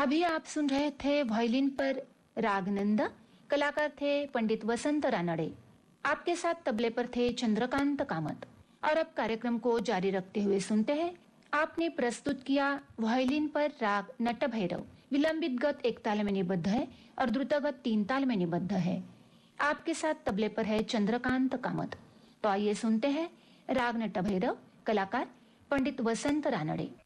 अभी आप सुन रहे थे वायलिन पर रागनंद। कलाकार थे पंडित वसंत रानड़े। आपके साथ तबले पर थे चंद्रकांत कामत। और अब कार्यक्रम को जारी रखते हुए सुनते हैं। आपने प्रस्तुत किया वायलिन पर राग नटभैरव। विलंबित गत एक ताल में निबद्ध है और द्रुतगत 3 ताल में निबद्ध है। आपके साथ तबले पर है चंद्रकांत कामत। तो आइए सुनते हैं राग नटभैरव। कलाकार पंडित वसंत रानड़े।